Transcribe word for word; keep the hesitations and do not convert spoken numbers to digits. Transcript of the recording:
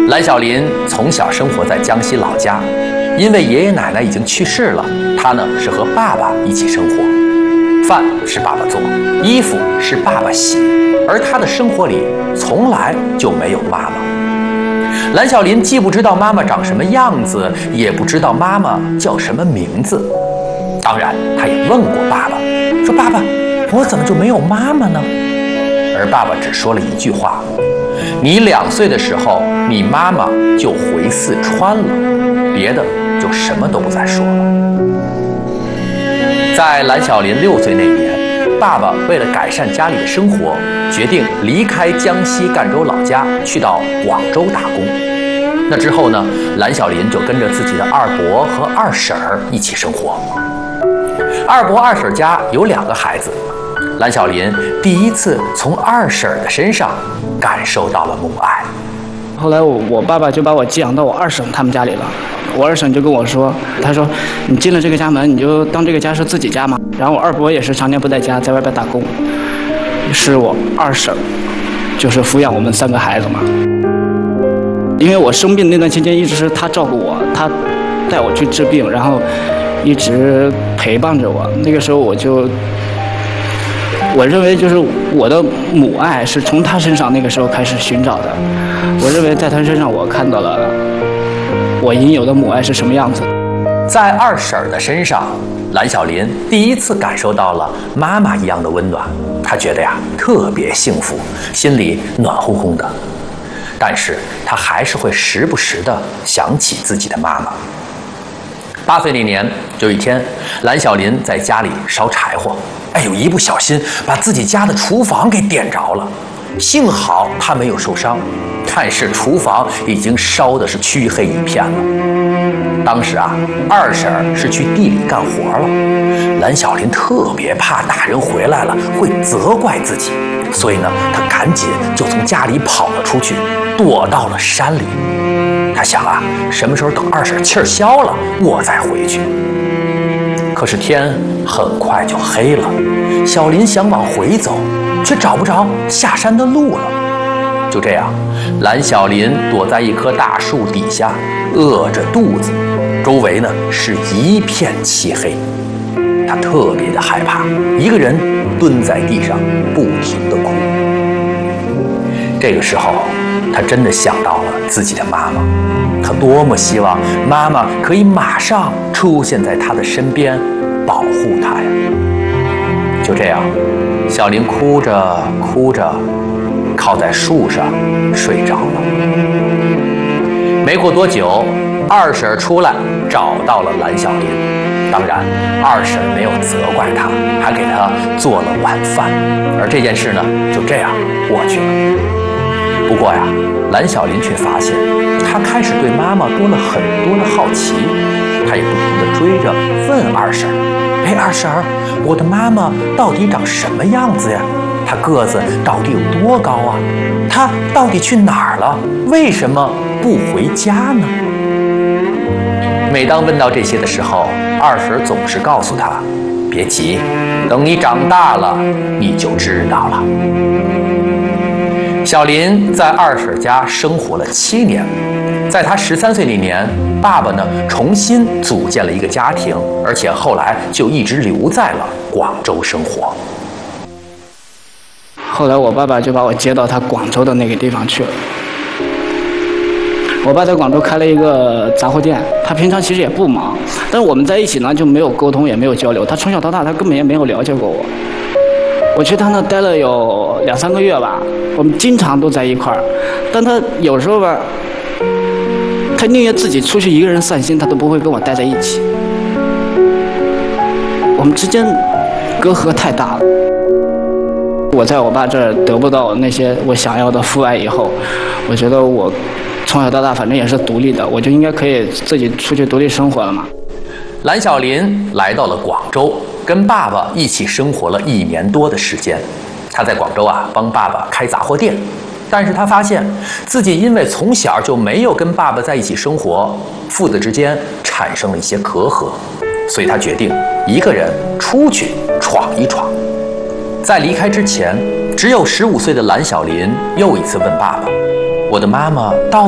蓝小林从小生活在江西老家，因为爷爷奶奶已经去世了，他呢是和爸爸一起生活，饭是爸爸做，衣服是爸爸洗，而他的生活里从来就没有妈妈。蓝小林既不知道妈妈长什么样子，也不知道妈妈叫什么名字。当然，他也问过爸爸，说：“爸爸，我怎么就没有妈妈呢？”而爸爸只说了一句话：“你两岁的时候，你妈妈就回四川了。”别的就什么都不再说了。在蓝小林六岁那年，爸爸为了改善家里的生活，决定离开江西赣州老家，去到广州打工。那之后呢，蓝小林就跟着自己的二伯和二婶儿一起生活。二伯二婶家有两个孩子，蓝小林第一次从二婶的身上感受到了母爱。 后来我我爸爸就把我寄养到我二婶他们家里了。我二婶就跟我说，他说你进了这个家门，你就当这个家是自己家嘛。然后我二伯也是常年不在家，在外边打工，是我二婶就是抚养我们三个孩子嘛。因为我生病那段期间一直是他照顾我，他带我去治病，然后一直陪伴着我。那个时候我就我认为就是我的母爱是从他身上那个时候开始寻找的。我认为在他身上我看到了我应有的母爱是什么样子。 在二婶的身上，蓝小林第一次感受到了妈妈一样的温暖，他觉得呀特别幸福，心里暖烘烘的。但是他还是会时不时地想起自己的妈妈。八岁那年，有一天，蓝小林在家里烧柴火，哎呦，一不小心把自己家的厨房给点着了。幸好他没有受伤，但是厨房已经烧的是黢黑一片了。当时啊，二婶是去地里干活了，蓝小林特别怕大人回来了会责怪自己，所以呢，他赶紧就从家里跑了出去，躲到了山里。他想啊，什么时候等二婶气儿消了，我再回去。可是天很快就黑了，小林想往回走，却找不着下山的路了。就这样，蓝小林躲在一棵大树底下，饿着肚子，周围呢是一片漆黑。他特别的害怕，一个人蹲在地上，不停地哭。这个时候，他真的想到了自己的妈妈，他多么希望妈妈可以马上出现在他的身边，保护他呀！就这样，小林哭着哭着，靠在树上睡着了。没过多久，二婶出来找到了蓝小林，当然，二婶没有责怪他，还给他做了晚饭，而这件事呢，就这样过去了。不过呀，蓝小林却发现，他开始对妈妈多了很多的好奇，他也不停地追着问二婶：“哎，二婶，我的妈妈到底长什么样子呀？她个子到底有多高啊？她到底去哪儿了？为什么不回家呢？”每当问到这些的时候，二婶总是告诉他：“别急，等你长大了，你就知道了。”小林在二婶家生活了七年，在他十三岁那年，爸爸呢重新组建了一个家庭，而且后来就一直留在了广州生活。 后来我爸爸就把我接到他广州的那个地方去了。我爸在广州开了一个杂货店，他平常其实也不忙，但是我们在一起呢就没有沟通，也没有交流。他从小到大他根本也没有了解过我。我去他那待了有两三个月吧，我们经常都在一块儿，但他有时候吧，他宁愿自己出去一个人散心，他都不会跟我待在一起。我们之间隔阂太大了。我在我爸这儿得不到那些我想要的父爱以后，我觉得我从小到大反正也是独立的，我就应该可以自己出去独立生活了嘛。 蓝小林来到了广州，跟爸爸一起生活了一年多的时间。他在广州啊帮爸爸开杂货店，但是他发现自己因为从小就没有跟爸爸在一起生活，父子之间产生了一些隔阂，所以他决定一个人出去闯一闯。在离开之前，只有十五岁的蓝小林又一次问爸爸：“我的妈妈到